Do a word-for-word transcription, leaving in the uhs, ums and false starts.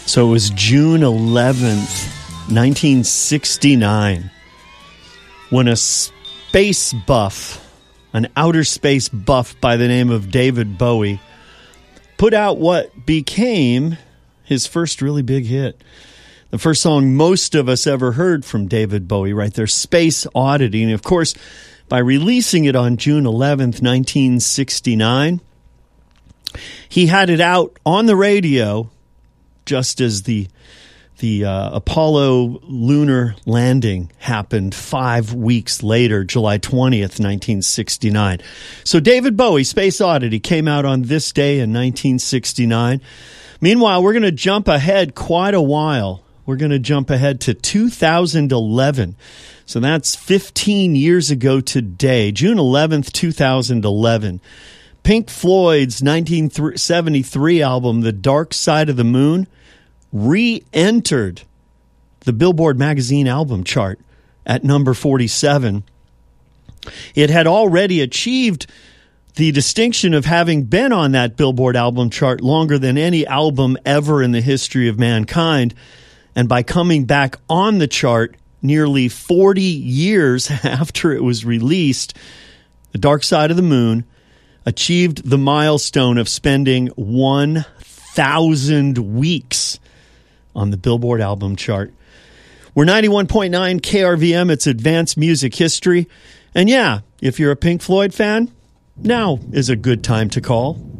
So it was June eleventh, nineteen sixty-nine, when a space buff, an outer space buff by the name of David Bowie, put out what became his first really big hit. The first song most of us ever heard from David Bowie, right there, Space Oddity. And of course, by releasing it on June eleventh, nineteen sixty-nine, he had it out on the radio just as the the uh, Apollo lunar landing happened five weeks later, July twentieth, nineteen sixty-nine. So David Bowie, Space Oddity, came out on this day in nineteen sixty-nine. Meanwhile, we're going to jump ahead quite a while. We're going to jump ahead to two thousand eleven. So that's fifteen years ago today, June eleventh, two thousand eleven. Pink Floyd's nineteen seventy-three album, The Dark Side of the Moon, re-entered the Billboard magazine album chart at number forty-seven. It had already achieved the distinction of having been on that Billboard album chart longer than any album ever in the history of mankind. And by coming back on the chart nearly forty years after it was released, The Dark Side of the Moon achieved the milestone of spending one thousand weeks on the Billboard album chart. We're ninety-one point nine K R V M. It's Advanced Music History. And yeah, if you're a Pink Floyd fan, now is a good time to call.